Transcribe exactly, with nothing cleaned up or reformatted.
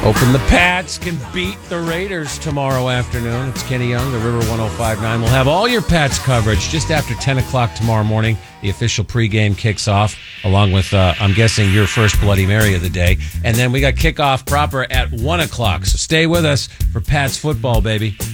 Hoping the Pats can beat the Raiders tomorrow afternoon. It's Kenny Young, the River one oh five point nine. We'll have all your Pats coverage just after ten o'clock tomorrow morning. The official pregame kicks off, along with, uh, I'm guessing, your first Bloody Mary of the day. And then we got kickoff proper at one o'clock. So stay with us for Pats football, baby.